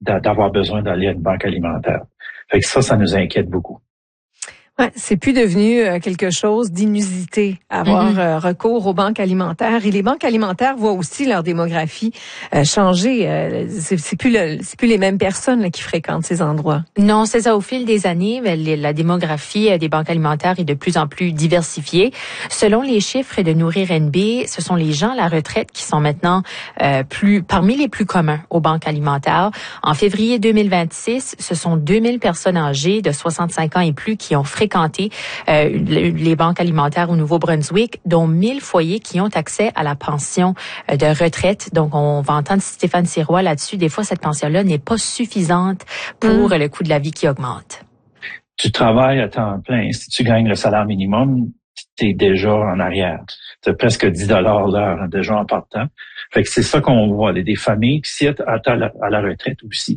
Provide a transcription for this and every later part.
d'avoir besoin d'aller à une banque alimentaire. Fait que ça nous inquiète beaucoup. Ouais, c'est plus devenu quelque chose d'inusité, avoir recours aux banques alimentaires. Et les banques alimentaires voient aussi leur démographie changer. C'est plus les mêmes personnes là, qui fréquentent ces endroits. Non, c'est ça. Au fil des années, la démographie des banques alimentaires est de plus en plus diversifiée. Selon les chiffres de Nourrir NB, ce sont les gens à la retraite qui sont maintenant parmi les plus communs aux banques alimentaires. En février 2026, ce sont 2000 personnes âgées de 65 ans et plus qui ont fréquenté les banques alimentaires au Nouveau-Brunswick, dont 1000 foyers qui ont accès à la pension de retraite. Donc, on va entendre Stéphane Sirois là-dessus. Des fois, cette pension-là n'est pas suffisante pour le coût de la vie qui augmente. Tu travailles à temps plein. Si tu gagnes le salaire minimum, tu es déjà en arrière. Tu as presque 10 $ l'heure déjà en partant. Fait que c'est ça qu'on voit. Des familles, puis si tu à la retraite aussi,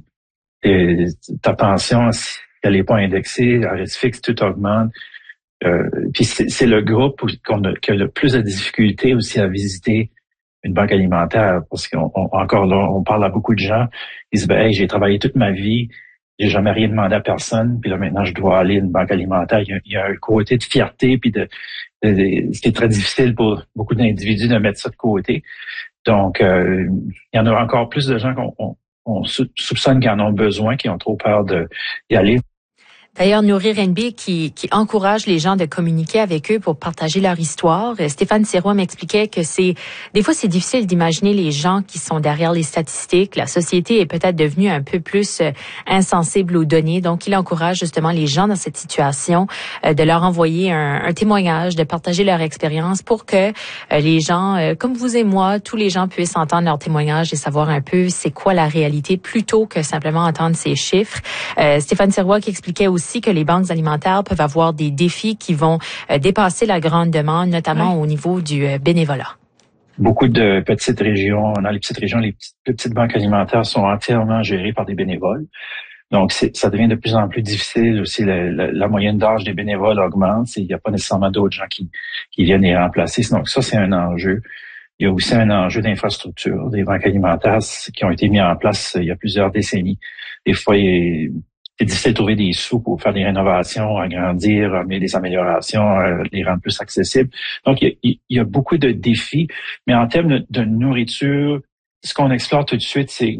ta pension, si elle n'est pas indexée, elle reste fixe, tout augmente. Puis c'est le groupe qui a le plus de difficultés aussi à visiter une banque alimentaire, parce qu'encore là, on parle à beaucoup de gens. Ils disent, hey, j'ai travaillé toute ma vie, j'ai jamais rien demandé à personne, puis là maintenant je dois aller à une banque alimentaire. Il y a un côté de fierté, puis c'est très difficile pour beaucoup d'individus de mettre ça de côté. Donc, il y en a encore plus de gens qu'on soupçonne qui en ont besoin, qui ont trop peur d'y aller. D'ailleurs, Nourrir NB qui encourage les gens de communiquer avec eux pour partager leur histoire. Stéphane Sirois m'expliquait que des fois c'est difficile d'imaginer les gens qui sont derrière les statistiques. La société est peut-être devenue un peu plus insensible aux données. Donc, il encourage justement les gens dans cette situation de leur envoyer un témoignage, de partager leur expérience pour que les gens, comme vous et moi, tous les gens puissent entendre leur témoignage et savoir un peu c'est quoi la réalité plutôt que simplement entendre ces chiffres. Stéphane Sirois qui expliquait aussi que les banques alimentaires peuvent avoir des défis qui vont dépasser la grande demande, notamment au niveau du bénévolat. Beaucoup de petites régions, dans les petites régions, les petites banques alimentaires sont entièrement gérées par des bénévoles. Donc, ça devient de plus en plus difficile aussi. La moyenne d'âge des bénévoles augmente. Il n'y a pas nécessairement d'autres gens qui viennent les remplacer. Donc, ça, c'est un enjeu. Il y a aussi un enjeu d'infrastructure. Des banques alimentaires qui ont été mis en place il y a plusieurs décennies. Des fois, c'est difficile de trouver des sous pour faire des rénovations, agrandir, mais des améliorations, les rendre plus accessibles. Donc, il y a beaucoup de défis. Mais en termes de nourriture, ce qu'on explore tout de suite, c'est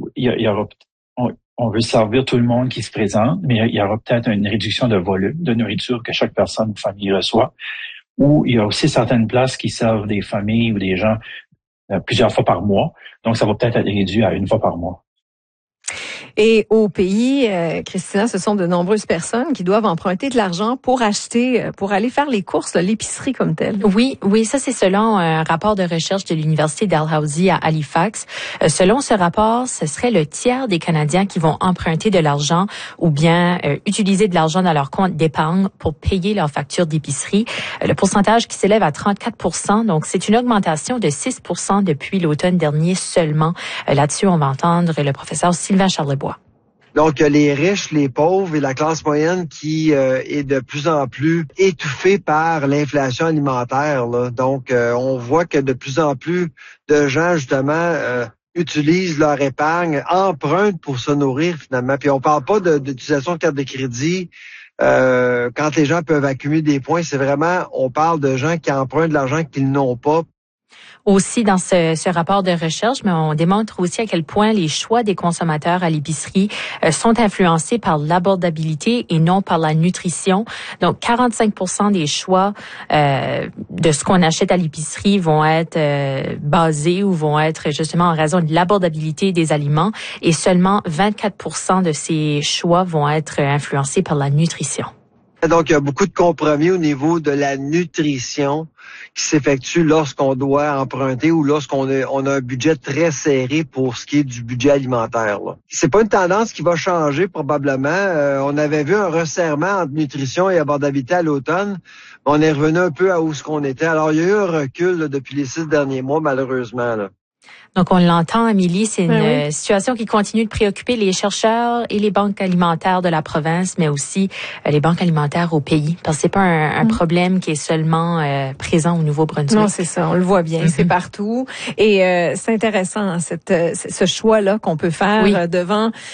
on veut servir tout le monde qui se présente, mais il y aura peut-être une réduction de volume de nourriture que chaque personne ou famille reçoit. Ou il y a aussi certaines places qui servent des familles ou des gens plusieurs fois par mois. Donc, ça va peut-être être réduit à une fois par mois. Et au pays, Christina, ce sont de nombreuses personnes qui doivent emprunter de l'argent pour acheter, pour aller faire les courses, l'épicerie comme telle. Oui, ça c'est selon un rapport de recherche de l'Université Dalhousie à Halifax. Selon ce rapport, ce serait le tiers des Canadiens qui vont emprunter de l'argent ou bien utiliser de l'argent dans leur compte d'épargne pour payer leurs factures d'épicerie. Le pourcentage qui s'élève à 34%, donc c'est une augmentation de 6% depuis l'automne dernier seulement. Là-dessus, on va entendre le professeur Sylvain Charlebois. Donc, les riches, les pauvres et la classe moyenne qui est de plus en plus étouffée par l'inflation alimentaire, là. Donc, on voit que de plus en plus de gens, justement, utilisent leur épargne, empruntent pour se nourrir, finalement. Puis, on parle pas d'utilisation de carte de crédit. Quand les gens peuvent accumuler des points, c'est vraiment, on parle de gens qui empruntent de l'argent qu'ils n'ont pas. Aussi, dans ce rapport de recherche, mais on démontre aussi à quel point les choix des consommateurs à l'épicerie sont influencés par l'abordabilité et non par la nutrition. Donc, 45% des choix de ce qu'on achète à l'épicerie vont être basés ou vont être justement en raison de l'abordabilité des aliments et seulement 24% de ces choix vont être influencés par la nutrition. Donc, il y a beaucoup de compromis au niveau de la nutrition qui s'effectue lorsqu'on doit emprunter ou lorsqu'on a un budget très serré pour ce qui est du budget alimentaire, là. C'est pas une tendance qui va changer probablement. On avait vu un resserrement entre nutrition et abordabilité à l'automne. On est revenu un peu à où ce qu'on était. Alors, il y a eu un recul là, depuis les 6 derniers mois, malheureusement, là. Donc, on l'entend, Amélie, c'est une situation qui continue de préoccuper les chercheurs et les banques alimentaires de la province, mais aussi les banques alimentaires au pays. Parce que c'est pas un problème qui est seulement présent au Nouveau-Brunswick. Non, c'est ça, on le voit bien, c'est partout. Et c'est intéressant, ce choix-là qu'on peut faire devant